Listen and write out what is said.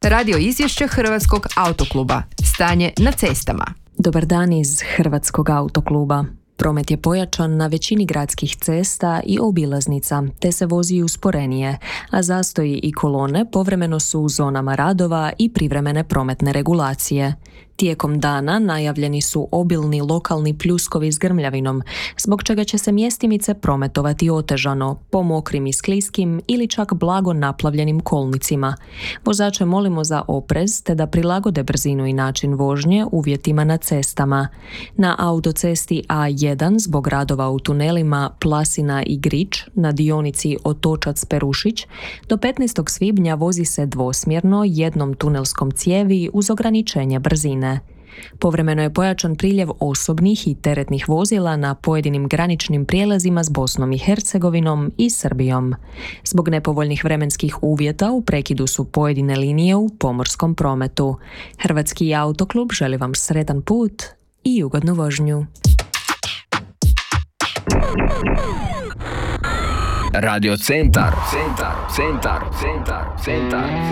Slušate radio izvješće Hrvatskog autokluba. Stanje na cestama. Dobar dan iz Hrvatskog autokluba. Promet je pojačan na većini gradskih cesta i obilaznica, te se vozi usporenije, a zastoji i kolone povremeno su u zonama radova i privremene prometne regulacije. Tijekom dana najavljeni su obilni lokalni pljuskovi s grmljavinom, zbog čega će se mjestimice prometovati otežano, po mokrim i skliskim ili čak blago naplavljenim kolnicima. Vozače molimo za oprez te da prilagode brzinu i način vožnje uvjetima na cestama. Na autocesti A1 zbog radova u tunelima Plasina i Grič na dionici Otočac-Perušić do 15. svibnja vozi se dvosmjerno jednom tunelskom cijevi uz ograničenje brzine. Povremeno je pojačan priljev osobnih i teretnih vozila na pojedinim graničnim prijelazima s Bosnom i Hercegovinom i Srbijom. Zbog nepovoljnih vremenskih uvjeta u prekidu su pojedine linije u pomorskom prometu. Hrvatski autoklub želi vam sretan put i ugodnu vožnju. Radio Centar.